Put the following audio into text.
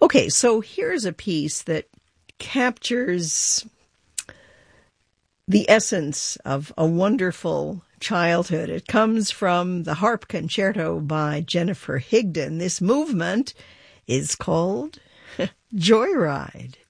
Okay, so here's a piece that captures the essence of a wonderful childhood. It comes from the Harp Concerto by Jennifer Higdon. This movement is called Joyride.